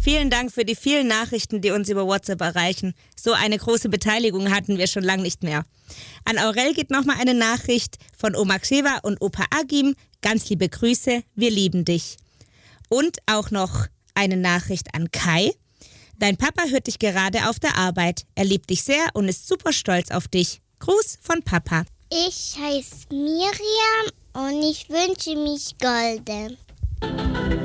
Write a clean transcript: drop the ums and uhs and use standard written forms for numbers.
Vielen Dank für die vielen Nachrichten, die uns über WhatsApp erreichen. So eine große Beteiligung hatten wir schon lange nicht mehr. An Aurel geht nochmal eine Nachricht von Oma Xeva und Opa Agim. Ganz liebe Grüße, wir lieben dich. Und auch noch eine Nachricht an Kai. Dein Papa hört dich gerade auf der Arbeit. Er liebt dich sehr und ist super stolz auf dich. Gruß von Papa. Ich heiße Miriam und ich wünsche mich Golden.